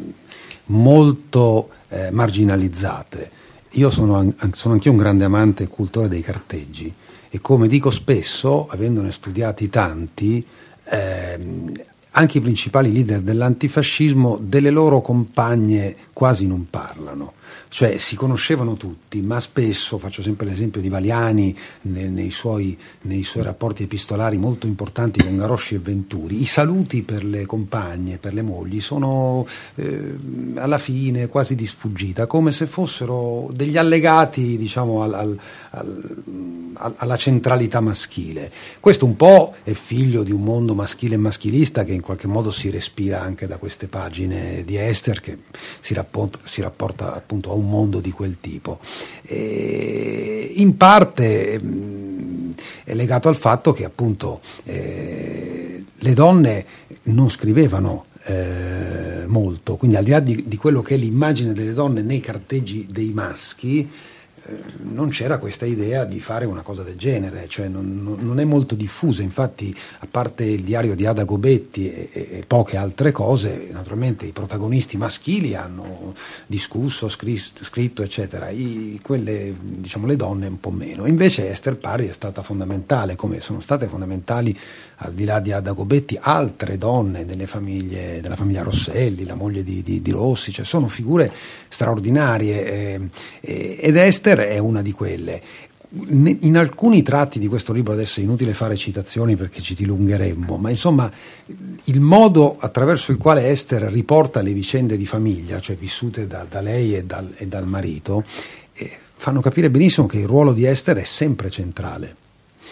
molto eh, marginalizzate. Io sono, an- sono anch'io un grande amante e cultore dei carteggi, e come dico spesso, avendone studiati tanti, ehm, anche i principali leader dell'antifascismo delle loro compagne quasi non parlano. Cioè si conoscevano tutti, ma spesso, faccio sempre l'esempio di Valiani nei, nei, suoi, nei suoi rapporti epistolari molto importanti con Garosci e Venturi, i saluti per le compagne, per le mogli sono eh, alla fine quasi di sfuggita, come se fossero degli allegati, diciamo, al, al, al, alla centralità maschile. Questo un po' è figlio di un mondo maschile e maschilista che in qualche modo si respira anche da queste pagine di Ester, che si rapporta, si rapporta appunto a un mondo di quel tipo. E in parte mh, è legato al fatto che appunto eh, le donne non scrivevano eh, molto, quindi al di là di, di quello che è l'immagine delle donne nei carteggi dei maschi, non c'era questa idea di fare una cosa del genere, cioè non, non è molto diffusa. Infatti, a parte il diario di Ada Gobetti e, e poche altre cose, naturalmente i protagonisti maschili hanno discusso, scritto, scritto eccetera, I, quelle, diciamo, le donne un po' meno. Invece Ester Parry è stata fondamentale, come sono state fondamentali, al di là di Ada Gobetti, altre donne delle famiglie, della famiglia Rosselli, la moglie di, di, di Rossi, cioè sono figure straordinarie, eh, eh, ed Ester è una di quelle. In alcuni tratti di questo libro, adesso è inutile fare citazioni perché ci dilungheremmo, ma insomma il modo attraverso il quale Ester riporta le vicende di famiglia, cioè vissute da, da lei e dal, e dal marito, eh, fanno capire benissimo che il ruolo di Ester è sempre centrale.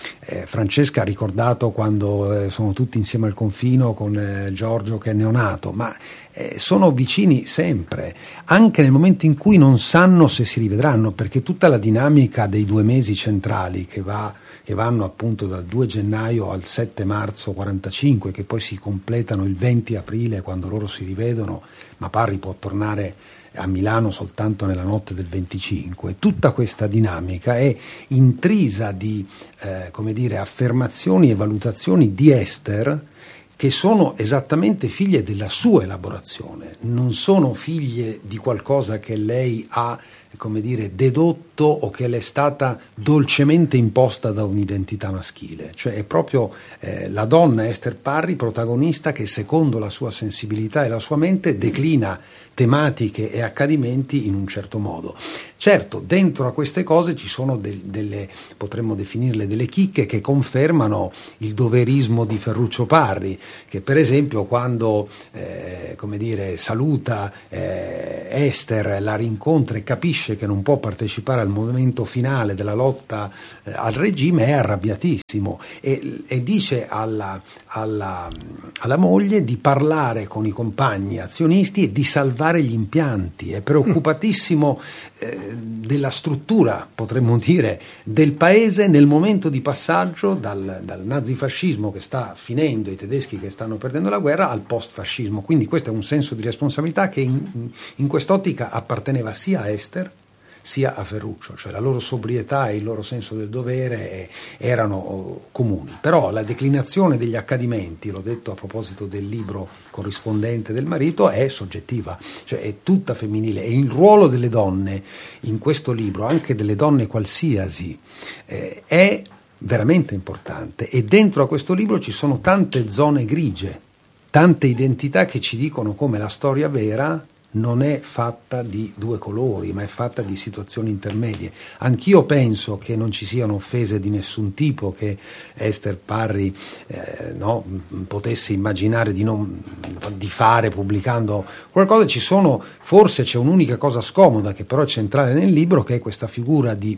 eh, Francesca ha ricordato quando eh, sono tutti insieme al confino con eh, Giorgio che è neonato, ma eh, sono vicini sempre, anche nel momento in cui non sanno se si rivedranno, perché tutta la dinamica dei due mesi centrali che va che vanno appunto dal due gennaio al sette marzo quarantacinque, che poi si completano il venti aprile quando loro si rivedono, ma Parri può tornare a Milano soltanto nella notte del venticinque. Tutta questa dinamica è intrisa di eh, come dire, affermazioni e valutazioni di Ester che sono esattamente figlie della sua elaborazione, non sono figlie di qualcosa che lei ha, come dire, dedotto o che le è stata dolcemente imposta da un'identità maschile. Cioè è proprio eh, la donna Ester Parri, protagonista, che secondo la sua sensibilità e la sua mente declina tematiche e accadimenti in un certo modo. Certo, dentro a queste cose ci sono del, delle, potremmo definirle delle chicche che confermano il doverismo di Ferruccio Parri, che per esempio quando eh, come dire, saluta eh, Ester, la rincontra e capisce che non può partecipare al momento finale della lotta eh, al regime, è arrabbiatissimo e, e dice alla, alla, alla moglie di parlare con i compagni azionisti e di salvare gli impianti. È preoccupatissimo eh, della struttura, potremmo dire, del paese nel momento di passaggio dal, dal nazifascismo che sta finendo, i tedeschi che stanno perdendo la guerra, al post-fascismo. Quindi questo è un senso di responsabilità che in, in quest'ottica apparteneva sia a Ester sia a Ferruccio, cioè la loro sobrietà e il loro senso del dovere erano comuni. Però la declinazione degli accadimenti, l'ho detto a proposito del libro corrispondente del marito, è soggettiva, cioè è tutta femminile, e il ruolo delle donne in questo libro, anche delle donne qualsiasi, eh, è veramente importante, e dentro a questo libro ci sono tante zone grigie, tante identità che ci dicono come la storia vera non è fatta di due colori, ma è fatta di situazioni intermedie. Anch'io penso che non ci siano offese di nessun tipo, che Ester Parri eh, no, potesse immaginare di, non, di fare pubblicando qualcosa. Ci sono, forse c'è un'unica cosa scomoda che però è centrale nel libro, che è questa figura di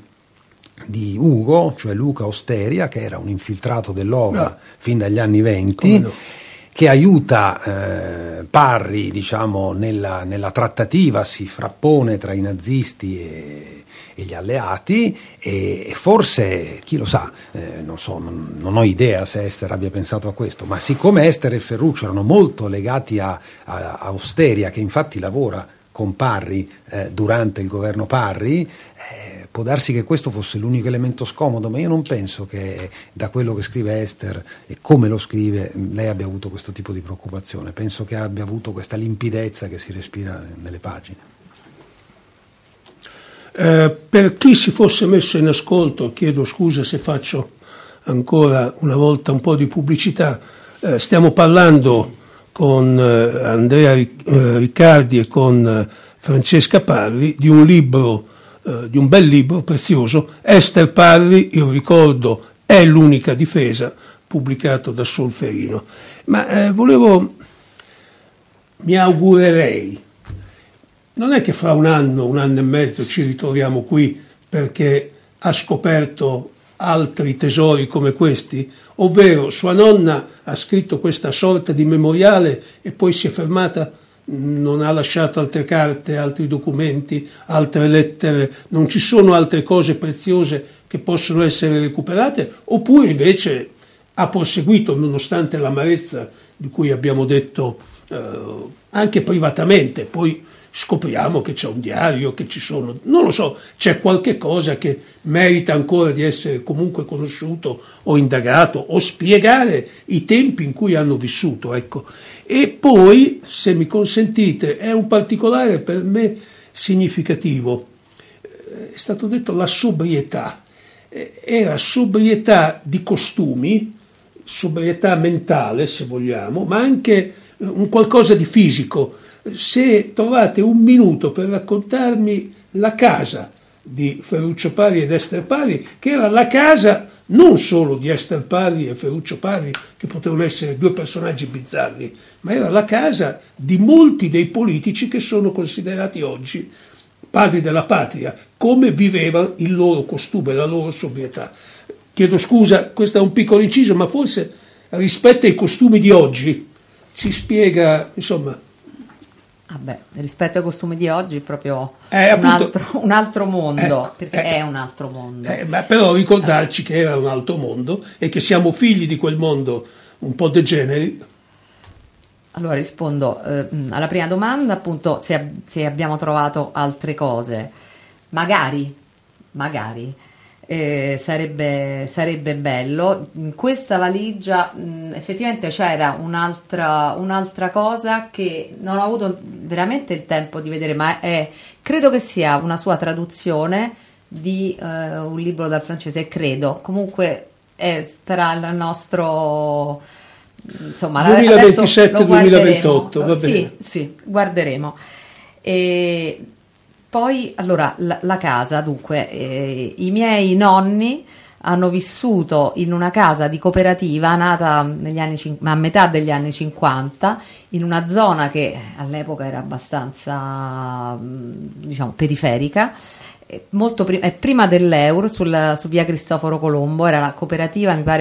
di Ugo, cioè Luca Osteria, che era un infiltrato dell'O V A no. fin dagli anni venti, no. che aiuta eh, Parri, diciamo, nella, nella trattativa, si frappone tra i nazisti e, e gli alleati, e, e forse, chi lo sa, eh, non so, non, non ho idea se Ester abbia pensato a questo, ma siccome Ester e Ferruccio erano molto legati a, a, a Osteria, che infatti lavora con Parri eh, durante il governo Parri, eh, può darsi che questo fosse l'unico elemento scomodo, ma io non penso che da quello che scrive Ester e come lo scrive lei abbia avuto questo tipo di preoccupazione. Penso che abbia avuto questa limpidezza che si respira nelle pagine. Eh, per chi si fosse messo in ascolto, chiedo scusa se faccio ancora una volta un po' di pubblicità, eh, stiamo parlando con eh, Andrea eh, Riccardi e con eh, Francesca Parri di un libro, eh, di un bel libro prezioso, Ester Parri, io ricordo, è l'unica difesa, pubblicato da Solferino. Ma eh, volevo, mi augurerei, non è che fra un anno, un anno e mezzo ci ritroviamo qui perché ha scoperto altri tesori come questi, ovvero sua nonna ha scritto questa sorta di memoriale e poi si è fermata, non ha lasciato altre carte, altri documenti, altre lettere, non ci sono altre cose preziose che possono essere recuperate, oppure invece ha proseguito nonostante l'amarezza di cui abbiamo detto eh, anche privatamente, poi scopriamo che c'è un diario, che ci sono, non lo so, c'è qualche cosa che merita ancora di essere comunque conosciuto o indagato o spiegare i tempi in cui hanno vissuto, ecco. E poi, se mi consentite, è un particolare per me significativo, è stato detto la sobrietà, era sobrietà di costumi, sobrietà mentale se vogliamo, ma anche un qualcosa di fisico. Se trovate un minuto per raccontarmi la casa di Ferruccio Parri ed Ester Parri, che era la casa non solo di Ester Parri e Ferruccio Parri, che potevano essere due personaggi bizzarri, ma era la casa di molti dei politici che sono considerati oggi padri della patria, come viveva il loro costume, la loro sobrietà. chiedo scusa, questo è un piccolo inciso, ma forse rispetto ai costumi di oggi si spiega, insomma... Ah beh, rispetto ai costumi di oggi proprio Eh, un, appunto, altro, un altro mondo, eh, perché eh, è un altro mondo. Eh, ma però ricordarci che era un altro mondo e che siamo figli di quel mondo un po' degeneri. Allora rispondo eh, alla prima domanda, appunto, se, ab- se abbiamo trovato altre cose. Magari, magari. Eh, sarebbe, sarebbe bello. In questa valigia mh, effettivamente c'era un'altra, un'altra cosa che non ho avuto veramente il tempo di vedere, ma è, credo che sia una sua traduzione di eh, un libro dal francese, credo. Comunque è, sarà il nostro, insomma, duemilaventisette duemilaventotto, va sì, bene. sì, guarderemo. E poi, allora, la, la casa, dunque, eh, i miei nonni hanno vissuto in una casa di cooperativa nata negli anni, a metà degli anni cinquanta, in una zona che all'epoca era abbastanza, diciamo, periferica, molto pri- prima dell'euro, sul, su via Cristoforo Colombo. Era la cooperativa, mi pare,